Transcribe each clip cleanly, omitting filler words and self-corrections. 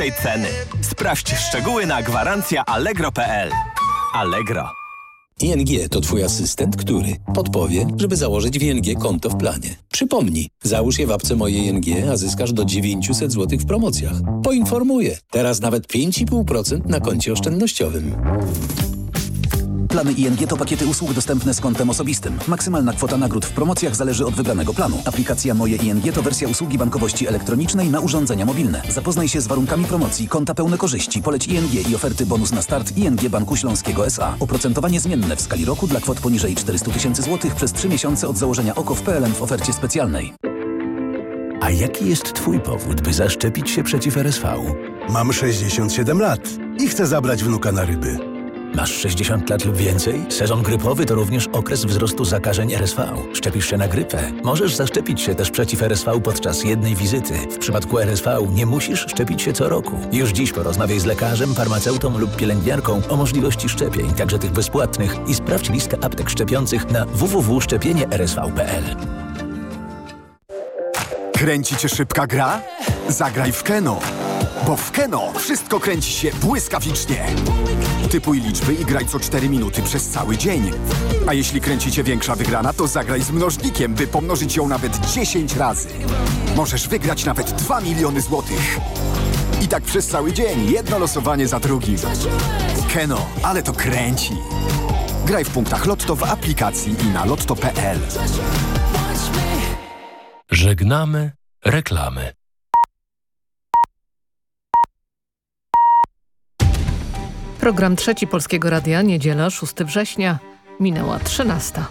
tej ceny. Sprawdź szczegóły na gwarancjaallegro.pl. Allegro. ING to Twój asystent, który podpowie, żeby założyć w ING konto w planie. Przypomnij, załóż je w apce Moje ING, a zyskasz do 900 zł w promocjach. Poinformuję, teraz nawet 5,5% na koncie oszczędnościowym. Plany ING to pakiety usług dostępne z kontem osobistym. Maksymalna kwota nagród w promocjach zależy od wybranego planu. Aplikacja Moje ING to wersja usługi bankowości elektronicznej na urządzenia mobilne. Zapoznaj się z warunkami promocji, konta pełne korzyści, poleć ING i oferty bonus na start ING Banku Śląskiego S.A. Oprocentowanie zmienne w skali roku dla kwot poniżej 400 000 złotych przez 3 miesiące od założenia OKO w PLN w ofercie specjalnej. A jaki jest Twój powód, by zaszczepić się przeciw RSV? Mam 67 lat i chcę zabrać wnuka na ryby. Masz 60 lat lub więcej? Sezon grypowy to również okres wzrostu zakażeń RSV. Szczepisz się na grypę? Możesz zaszczepić się też przeciw RSV podczas jednej wizyty. W przypadku RSV nie musisz szczepić się co roku. Już dziś porozmawiaj z lekarzem, farmaceutą lub pielęgniarką o możliwości szczepień, także tych bezpłatnych, i sprawdź listę aptek szczepiących na www.szczepienie-rsv.pl. Kręci cię szybka gra? Zagraj w Keno. Bo w Keno wszystko kręci się błyskawicznie. Typuj liczby i graj co 4 minuty przez cały dzień. A jeśli kręci cię większa wygrana, to zagraj z mnożnikiem, by pomnożyć ją nawet 10 razy. Możesz wygrać nawet 2 miliony złotych. I tak przez cały dzień, jedno losowanie za drugim. Keno, ale to kręci. Graj w punktach Lotto w aplikacji i na lotto.pl. Żegnamy reklamy. Program Trzeci Polskiego Radia, niedziela, 6 września, minęła 13.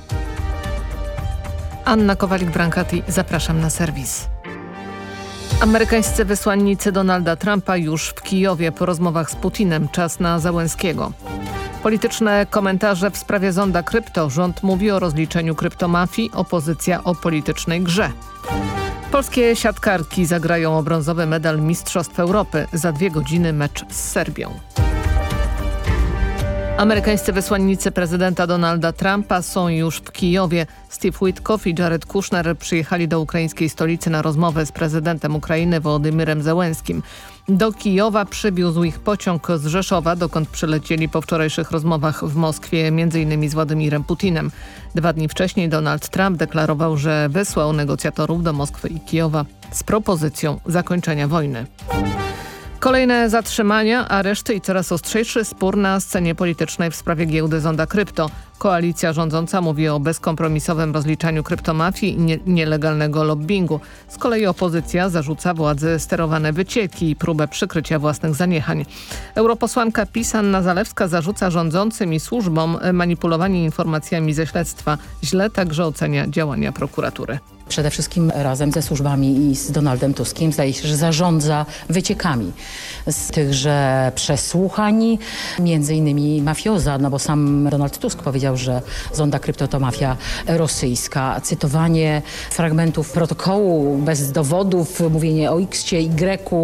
Anna Kowalik-Brankati, zapraszam na serwis. Amerykańscy wysłannicy Donalda Trumpa już w Kijowie po rozmowach z Putinem. Czas na Zełenskiego. Polityczne komentarze w sprawie zonda krypto. Rząd mówi o rozliczeniu kryptomafii, opozycja o politycznej grze. Polskie siatkarki zagrają o brązowy medal Mistrzostw Europy. Za 2 godziny mecz z Serbią. Amerykańscy wysłannicy prezydenta Donalda Trumpa są już w Kijowie. Steve Witkoff i Jared Kushner przyjechali do ukraińskiej stolicy na rozmowę z prezydentem Ukrainy Wołodymyrem Zełenskim. Do Kijowa przywiózł ich pociąg z Rzeszowa, dokąd przylecieli po wczorajszych rozmowach w Moskwie m.in. z Władimirem Putinem. 2 dni wcześniej Donald Trump deklarował, że wysłał negocjatorów do Moskwy i Kijowa z propozycją zakończenia wojny. Kolejne zatrzymania, areszty i coraz ostrzejszy spór na scenie politycznej w sprawie giełdy zonda krypto. Koalicja rządząca mówi o bezkompromisowym rozliczaniu kryptomafii i nielegalnego lobbingu. Z kolei opozycja zarzuca władzy sterowane wycieki i próbę przykrycia własnych zaniechań. Europosłanka PiS Anna Zalewska zarzuca rządzącym i służbom manipulowanie informacjami ze śledztwa. Źle także ocenia działania prokuratury. Przede wszystkim razem ze służbami i z Donaldem Tuskiem zdaje się, że zarządza wyciekami z tychże przesłuchań, między innymi mafioza, no bo sam Donald Tusk powiedział, że zonda krypto to mafia rosyjska. Cytowanie fragmentów protokołu bez dowodów, mówienie o X-cie, Y.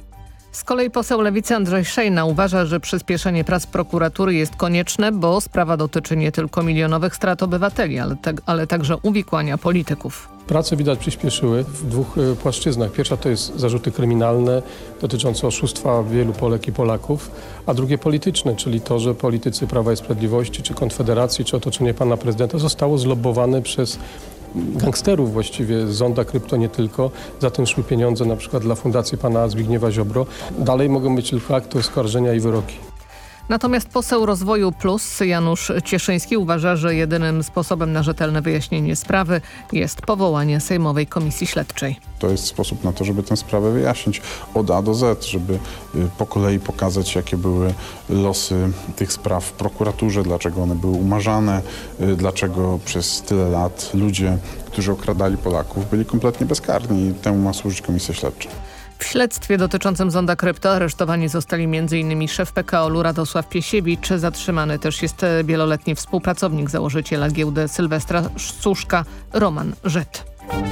Z kolei poseł Lewicy Andrzej Szejna uważa, że przyspieszenie prac prokuratury jest konieczne, bo sprawa dotyczy nie tylko milionowych strat obywateli, ale także uwikłania polityków. Prace widać przyspieszyły w 2 płaszczyznach. Pierwsza to jest zarzuty kryminalne dotyczące oszustwa wielu Polek i Polaków, a drugie polityczne, czyli to, że politycy Prawa i Sprawiedliwości, czy Konfederacji, czy otoczenie pana prezydenta zostało zlobbowane przez gangsterów właściwie z zonda krypto, nie tylko. Za tym szły pieniądze na przykład dla fundacji pana Zbigniewa Ziobro. Dalej mogą być tylko akty oskarżenia i wyroki. Natomiast poseł Rozwoju Plus Janusz Cieszyński uważa, że jedynym sposobem na rzetelne wyjaśnienie sprawy jest powołanie Sejmowej Komisji Śledczej. To jest sposób na to, żeby tę sprawę wyjaśnić od A do Z, żeby po kolei pokazać, jakie były losy tych spraw w prokuraturze, dlaczego one były umarzane, dlaczego przez tyle lat ludzie, którzy okradali Polaków, byli kompletnie bezkarni i temu ma służyć Komisja Śledcza. W śledztwie dotyczącym zonda krypto aresztowani zostali m.in. szef PKO-u Radosław Piesiewicz. Zatrzymany też jest wieloletni współpracownik założyciela giełdy Sylwestra Suszka Roman Żet.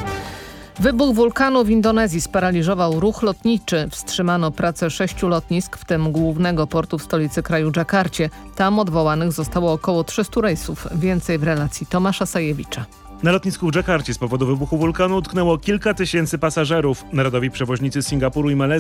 Wybuch wulkanu w Indonezji sparaliżował ruch lotniczy. Wstrzymano pracę 6 lotnisk, w tym głównego portu w stolicy kraju Dżakarcie. Tam odwołanych zostało około 300 rejsów. Więcej w relacji Tomasza Sajewicza. Na lotnisku w Dżakarcie z powodu wybuchu wulkanu utknęło kilka tysięcy pasażerów. Narodowi przewoźnicy z Singapuru i Malezji